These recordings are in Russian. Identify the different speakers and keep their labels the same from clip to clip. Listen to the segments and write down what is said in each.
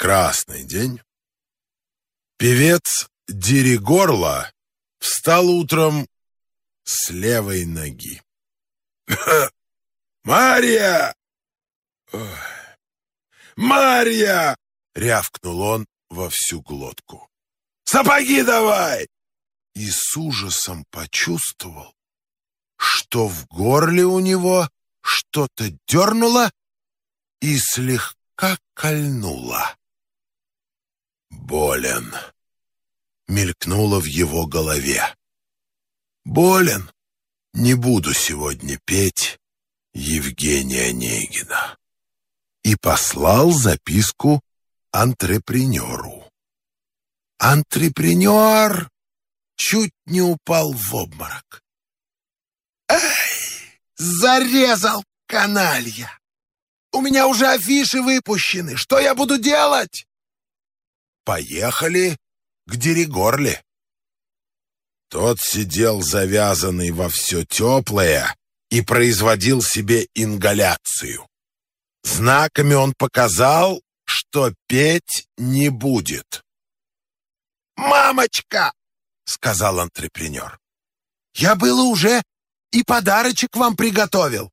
Speaker 1: прекрасный день певец Деригорло встал утром с левой ноги. «Марья! Марья!» — рявкнул он во всю глотку. «Сапоги давай!» И с ужасом почувствовал, что в горле у него что-то дернуло и слегка кольнуло. «Болен!» — мелькнуло в его голове. «Болен! Не буду сегодня петь Евгения Онегина». И послал записку антрепренеру. Антрепренер чуть не упал в обморок. «Эй, зарезал, каналья! У меня уже афиши выпущены. Что я буду делать?» Поехали к Деригорле. Тот сидел завязанный во все теплое и производил себе ингаляцию. Знаками он показал, что петь не будет. «Мамочка!» — сказал антрепренер. «Я было уже и подарочек вам приготовил».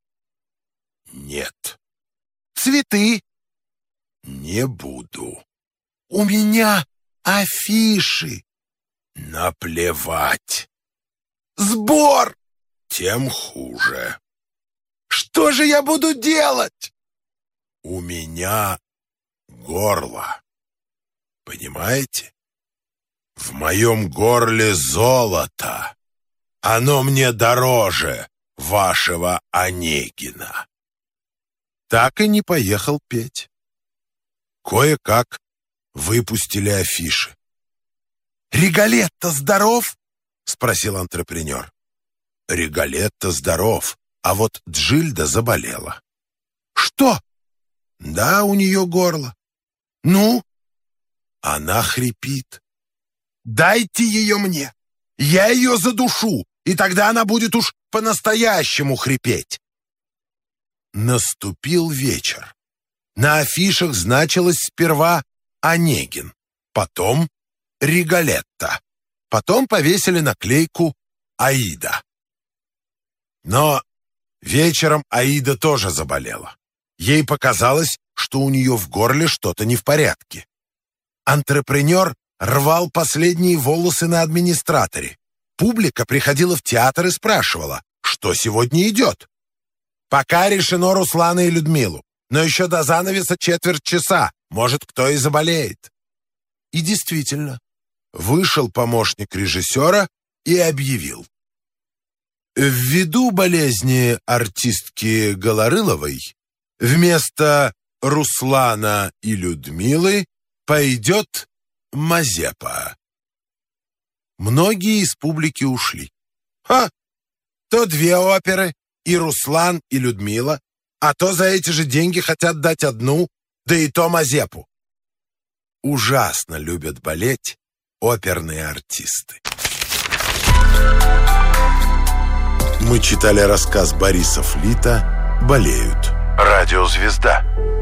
Speaker 1: «Нет». «Цветы?» «Не буду». «У меня афиши». «Наплевать». «Сбор?» «Тем хуже». «Что же я буду делать?» «У меня горло. Понимаете? В моем горле золото. Оно мне дороже вашего Онегина». Так и не поехал петь. Кое-как выпустили афиши. «Риголетто здоров?» — спросил антрепренер. «Риголетто здоров, а вот Джильда заболела». «Что?» «Да, у нее горло». «Ну?» «Она хрипит». «Дайте ее мне, я ее задушу, и тогда она будет уж по-настоящему хрипеть». Наступил вечер. На афишах значилось сперва Онегин, потом Риголетто, потом повесили наклейку «Аида». Но вечером Аида тоже заболела. Ей показалось, что у нее в горле что-то не в порядке. Антрепренер рвал последние волосы на администраторе. Публика приходила в театр и спрашивала, что сегодня идет. «Пока решено Руслана и Людмилу, но еще до занавеса 1/4 часа, может, кто и заболеет». И действительно, вышел помощник режиссера и объявил: ввиду болезни артистки Голорыловой вместо Руслана и Людмилы пойдет Мазепа. Многие из публики ушли. То 2 оперы, и Руслан, и Людмила, а то за эти же деньги хотят дать 1, да и то Мазепу. Ужасно любят болеть оперные артисты. Мы читали рассказ Бориса Флита «Болеют». Радиозвезда.